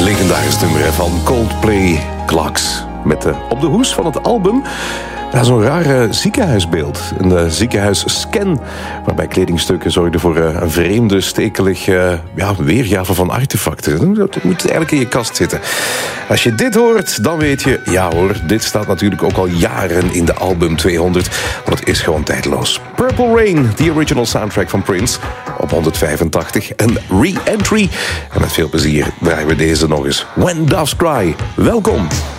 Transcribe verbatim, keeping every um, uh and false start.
Legendarisch nummer van Coldplay, Clocks. Met de, op de hoes van het album ja, zo'n rare ziekenhuisbeeld. Een uh, ziekenhuisscan waarbij kledingstukken zorgden voor uh, een vreemde, stekelig uh, ja, weergave van artefacten. Dat moet eigenlijk in je kast zitten. Als je dit hoort, dan weet je, ja hoor, dit staat natuurlijk ook al jaren in de album tweehonderd. Want het is gewoon tijdloos. Purple Rain, the original soundtrack van Prince, op honderdvijfentachtig. Een re-entry. En met veel plezier draaien we deze nog eens. When Doves Cry. Welkom.